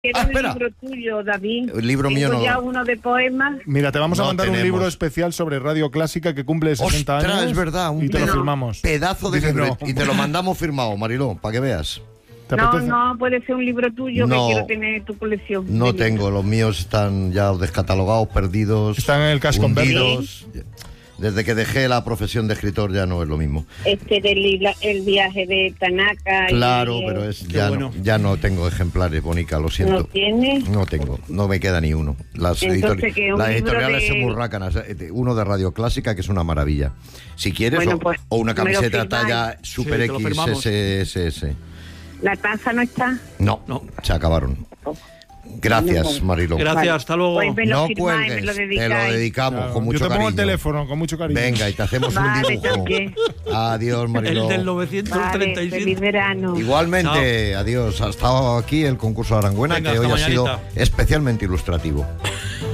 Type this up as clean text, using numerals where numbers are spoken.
Quiero un espera. libro tuyo, David. El libro mío Tengo no. ya uno de poemas. Mira, te vamos a No mandar un tenemos. libro especial sobre Radio Clásica que cumple 60 Ostras, años. es verdad, un y te lo pedazo- firmamos. Pedazo de Dice, libro. no. Y te lo mandamos firmado, Mariló, para que veas. ¿Te No, apetece? no, puede ser un libro tuyo No. que quiero tener tu colección. No de libros. tengo, los míos están ya descatalogados, perdidos. Están en el casco en verde. hundidos. Desde que dejé la profesión de escritor ya no es lo mismo. El viaje de Tanaka. Claro, y, pero es Qué ya, bueno. ya no tengo ejemplares, Bonica, lo ¿No siento. tienes? No tengo, no me queda ni uno. Las, Entonces, ¿qué? ¿Un las libro editoriales de- son muy rácanas. Uno de Radio Clásica, que es una maravilla. Si quieres, Bueno, o, pues, o una me lo camiseta firmáis. talla Super Sí, te lo firmamos. XSS. ¿La taza no está? No, No. se acabaron. Gracias, Mariló. Gracias, Vale. hasta luego. Pues me lo No firmáis, me cuelgues, lo te lo dedicáis. dedicamos Claro, con mucho yo te pongo el cariño. teléfono con mucho cariño. Venga, y te hacemos Vale, un dibujo. también. Adiós, El Mariló. del Vale, 937. feliz verano. Igualmente, adiós. Ha estado aquí el concurso de Aranguena, Venga, que hoy hasta ha sido mañanita. especialmente ilustrativo.